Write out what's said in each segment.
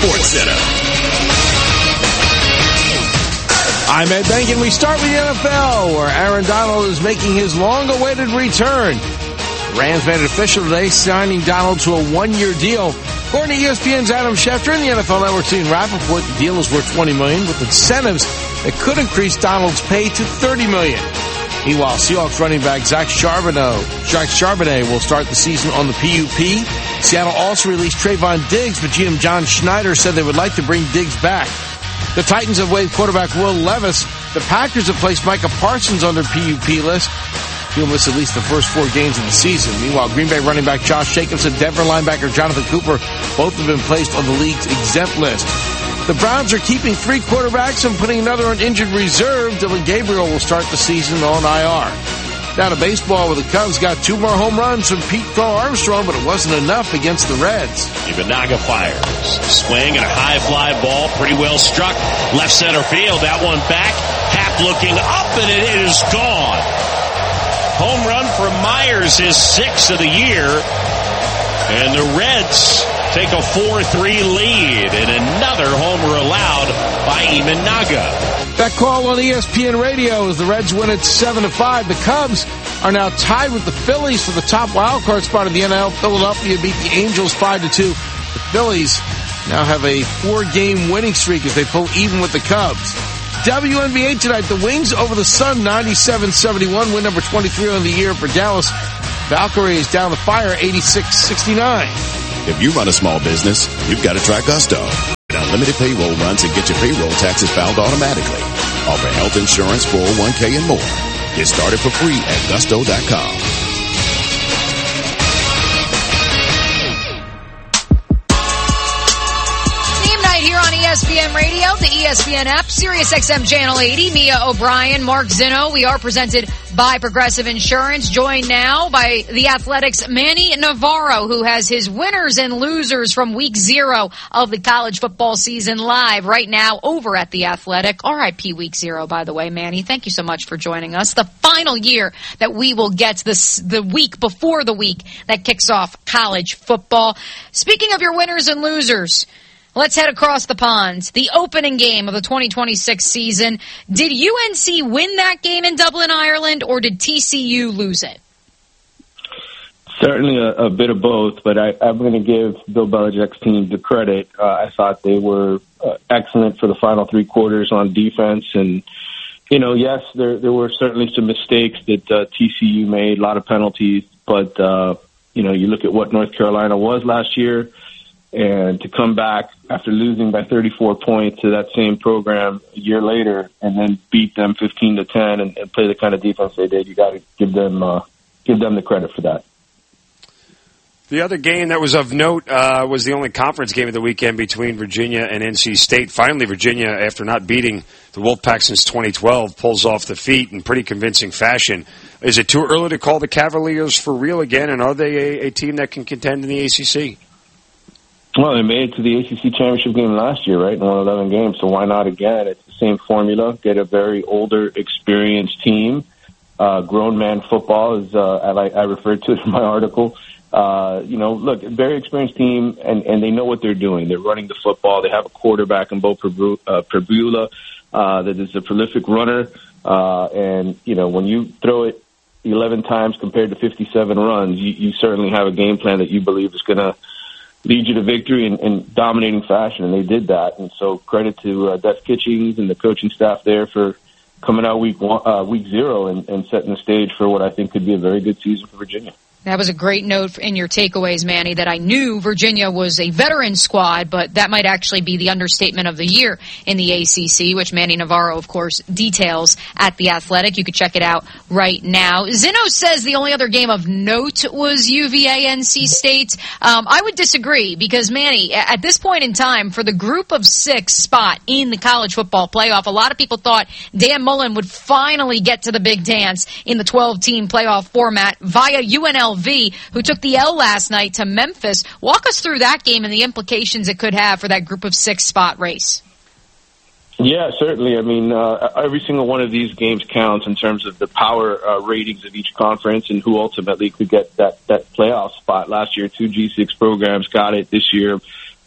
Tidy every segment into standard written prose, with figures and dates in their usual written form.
Sports Center. I'm Ed Benkin. We start with the NFL, where Aaron Donald is making his long-awaited return. The Rams made it official today, signing Donald to a one-year deal. According to ESPN's Adam Schefter and the NFL Network's Ian Rappaport, the deal is worth $20 million, with incentives that could increase Donald's pay to $30 million. Meanwhile, Seahawks running back Zach Charbonnet will start the season on the PUP. Seattle also released Trayvon Diggs, but GM John Schneider said they would like to bring Diggs back. The Titans have waived quarterback Will Levis. The Packers have placed Micah Parsons on their PUP list. He'll miss at least the first 4 games of the season. Meanwhile, Green Bay running back Josh Jacobs and Denver linebacker Jonathan Cooper both have been placed on the league's exempt list. The Browns are keeping 3 quarterbacks and putting another on injured reserve. Dylan Gabriel will start the season on IR. Down to baseball, where the Cubs got 2 more home runs from Pete Crow Armstrong, but it wasn't enough against the Reds. Imanaga fires. Swing and a high fly ball, pretty well struck. Left center field, that one back. Happ looking up, and it is gone. Home run for Myers, his 6th of the year. And the Reds take a 4-3 lead, and another homer allowed by Imanaga. That call on ESPN Radio as the Reds win at 7-5. The Cubs are now tied with the Phillies for the top wildcard spot in the NL. Philadelphia beat the Angels 5-2. The Phillies now have a 4-game winning streak as they pull even with the Cubs. WNBA tonight, the Wings over the Sun, 97-71, win number 23 on the year for Dallas. Valkyries down the Fire, 86-69. If you run a small business, you've got to try Gusto. Unlimited payroll runs and get your payroll taxes filed automatically. Offer health insurance, 401k, and more. Get started for free at Gusto.com. ESPN Radio, the ESPN app, SiriusXM Channel 80, Mia O'Brien, Mark Zinno. We are presented by Progressive Insurance, joined now by the Athletics' Manny Navarro, who has his winners and losers from week 0 of the college football season live right now over at the Athletic. RIP week 0, by the way, Manny. Thank you so much for joining us. The final year that we will get the week before the week that kicks off college football. Speaking of your winners and losers, let's head across the ponds. The opening game of the 2026 season. Did UNC win that game in Dublin, Ireland, or did TCU lose it? Certainly a bit of both, but I'm going to give Bill Belichick's team the credit. I thought they were excellent for the final 3 quarters on defense. And, you know, yes, there were certainly some mistakes that TCU made, a lot of penalties. But, you know, you look at what North Carolina was last year, and to come back after losing by 34 points to that same program a year later and then beat them 15-10 and play the kind of defense they did, you got to give them the credit for that. The other game that was of note was the only conference game of the weekend between Virginia and NC State. Finally, Virginia, after not beating the Wolfpack since 2012, pulls off the feat in pretty convincing fashion. Is it too early to call the Cavaliers for real again, and are they a team that can contend in the ACC? Well, they made it to the ACC championship game last year, right? And won 11 games, so why not again? It's the same formula. Get a very older, experienced team. Grown man football, as I referred to it in my article. You know, look, very experienced team, and they know what they're doing. They're running the football. They have a quarterback in Bo Perbula that is a prolific runner. And, you know, when you throw it 11 times compared to 57 runs, you certainly have a game plan that you believe is going to lead you to victory in dominating fashion, and they did that. And so credit to Des Kitchings and the coaching staff there for coming out week 0 and setting the stage for what I think could be a very good season for Virginia. That was a great note in your takeaways, Manny, that I knew Virginia was a veteran squad, but that might actually be the understatement of the year in the ACC, which Manny Navarro, of course, details at The Athletic. You can check it out right now. Zinno says the only other game of note was UVA-NC State. I would disagree because, Manny, at this point in time, for the group of 6 spot in the college football playoff, a lot of people thought Dan Mullen would finally get to the big dance in the 12-team playoff format via UNLV, who took the L last night to Memphis. Walk us through that game and the implications it could have for that group of 6 spot race. Yeah, certainly. I mean, every single one of these games counts in terms of the power ratings of each conference and who ultimately could get that playoff spot. Last year, 2 G6 programs got it. This year,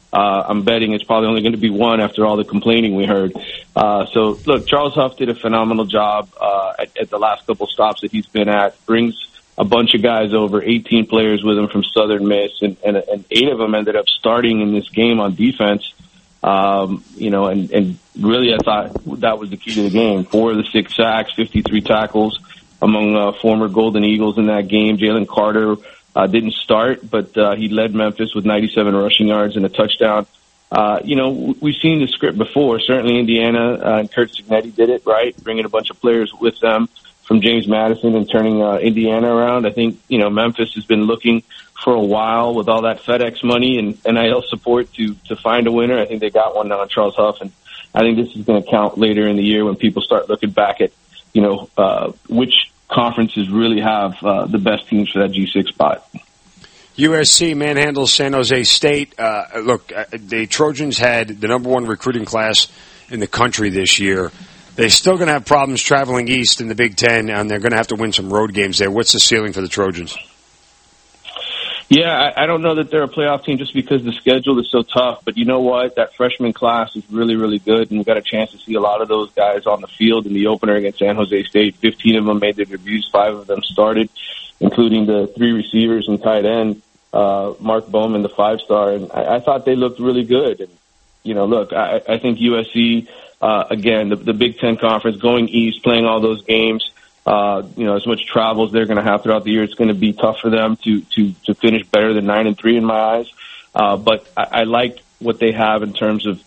I'm betting it's probably only going to be one after all the complaining we heard. So, look, Charles Huff did a phenomenal job at the last couple stops that he's been at. Brings a bunch of guys over, 18 players with him from Southern Miss, and 8 of them ended up starting in this game on defense. And really I thought that was the key to the game. 4 of the 6 sacks, 53 tackles among former Golden Eagles in that game. Jalen Carter didn't start, but he led Memphis with 97 rushing yards and a touchdown. We've seen the script before. Certainly Indiana and Curt Cignetti did it, right? Bringing a bunch of players with them from James Madison and turning Indiana around. I think, Memphis has been looking for a while with all that FedEx money and NIL support to find a winner. I think they got one now on Charles Huff, and I think this is going to count later in the year when people start looking back at, which conferences really have the best teams for that G6 spot. USC manhandles San Jose State. The Trojans had the number 1 recruiting class in the country this year. They're still going to have problems traveling east in the Big Ten, and they're going to have to win some road games there. What's the ceiling for the Trojans? Yeah, I don't know that they're a playoff team just because the schedule is so tough. But you know what? That freshman class is really, really good, and we got a chance to see a lot of those guys on the field in the opener against San Jose State. 15 of them made their debuts, 5 of them started, including the 3 receivers and tight end, Mark Bowman, the 5-star. And I thought they looked really good. And, I think USC, again, the Big Ten Conference, going east, playing all those games, as much travel as they're going to have throughout the year, it's going to be tough for them to finish better than 9-3 in my eyes. But I like what they have in terms of